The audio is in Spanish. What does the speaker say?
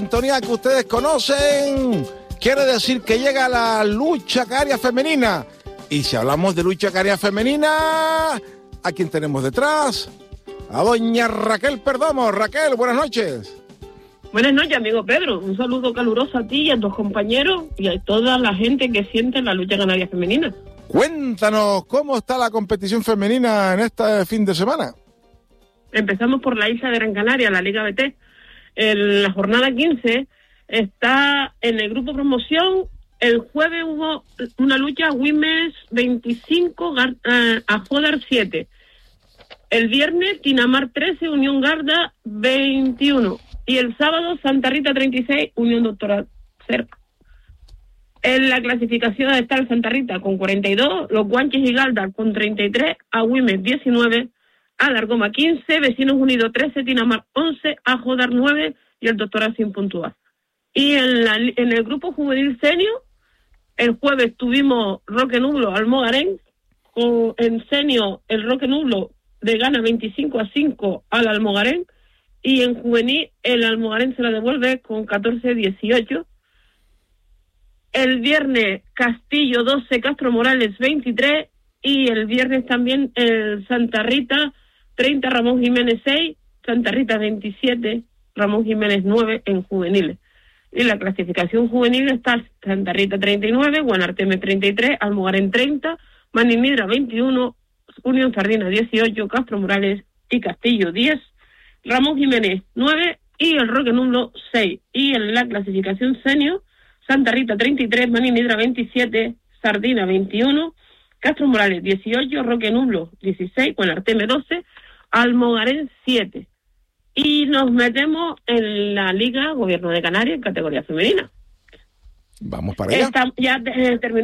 Sintonía que ustedes conocen, quiere decir que llega la lucha canaria femenina. Y si hablamos de lucha canaria femenina, ¿a quién tenemos detrás? A doña Raquel Perdomo. Raquel, buenas noches. Buenas noches, amigo Pedro. Un saludo caluroso a ti y a tus compañeros y a toda la gente que siente la lucha canaria femenina. Cuéntanos, ¿cómo está la competición femenina en este fin de semana? Empezamos por la isla de Gran Canaria, la Liga BT. En la jornada 15 está en el grupo promoción. El jueves hubo una lucha Wimes 25 a Jodar 7. El viernes Tinamar 13, Unión Garda 21. Y el sábado Santa Rita 36, Unión Doctora Cerca. En la clasificación está el Santa Rita con 42, los Guanches y Garda con 33, a Wimes 19, a Largoma 15, Vecinos Unidos 13, Tinamar 11, a Jodar 9 y el Doctora sin puntuar. Y en el grupo juvenil senior, el jueves tuvimos Roque Nublo Almogarén, en senior el Roque Nublo le gana 25-5 al Almogarén, y en juvenil el Almogarén se la devuelve con 14-18. El viernes Castillo 12, Castro Morales 23, y el viernes también el Santa Rita 30, Ramón Jiménez 6, Santa Rita 27, Ramón Jiménez 9 en juveniles. Y la clasificación juvenil está Santa Rita 39, Guanarteme 33, Almogarén 30, Manimidra 21, Unión Sardina 18, Castro Morales y Castillo 10, Ramón Jiménez 9 y el Roque Nublo 6. Y en la clasificación senior, Santa Rita 33, Manimidra 27, Sardina 21, Castro Morales 18, Roque Nublo 16, Guanarteme 12, Almogarén 7. Y nos metemos en la Liga Gobierno de Canarias en categoría femenina. Vamos para allá. Ya terminó